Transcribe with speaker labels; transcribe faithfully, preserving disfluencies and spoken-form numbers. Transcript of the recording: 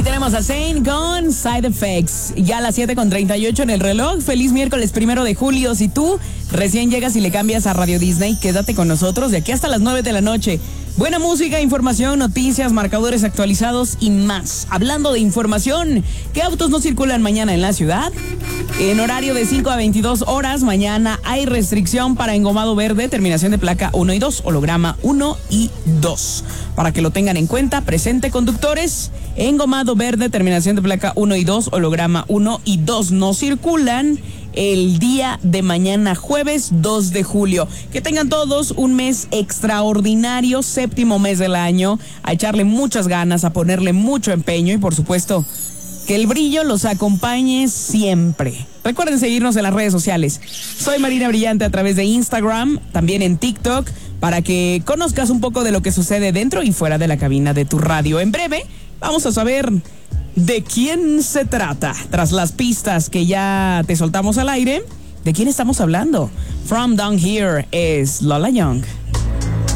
Speaker 1: Ahí tenemos a Zayn con Side Effects. Ya a las siete con treinta y ocho en el reloj. Feliz miércoles primero de julio. Si tú recién llegas y le cambias a Radio Disney, quédate con nosotros de aquí hasta las nueve de la noche. Buena música, información, noticias, marcadores actualizados y más. Hablando de información, ¿qué autos no circulan mañana en la ciudad? En horario de cinco a veintidós horas, mañana hay restricción para engomado verde, terminación de placa uno y dos, holograma uno y dos. Para que lo tengan en cuenta, presente conductores, engomado verde, terminación de placa uno y dos, holograma uno y dos no circulan el día de mañana, jueves dos de julio. Que tengan todos un mes extraordinario, séptimo mes del año, a echarle muchas ganas, a ponerle mucho empeño y por supuesto que el brillo los acompañe siempre. Recuerden seguirnos en las redes sociales. Soy Marina Brillante a través de Instagram, también en TikTok, para que conozcas un poco de lo que sucede dentro y fuera de la cabina de tu radio. En breve vamos a saber ¿de quién se trata? Tras las pistas que ya te soltamos al aire, ¿de quién estamos hablando? From Down Here es Lola Young.